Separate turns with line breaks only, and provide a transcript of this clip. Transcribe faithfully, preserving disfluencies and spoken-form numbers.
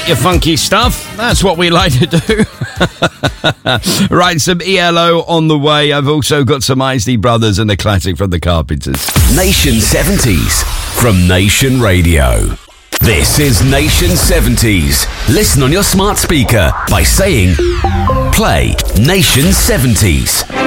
like your funky stuff. That's what we like to do. Right, some E L O on the way. I've also got some Isley Brothers and a classic from the Carpenters.
Nation seventies from Nation Radio. This is Nation seventies. Listen on your smart speaker by saying, play Nation seventies.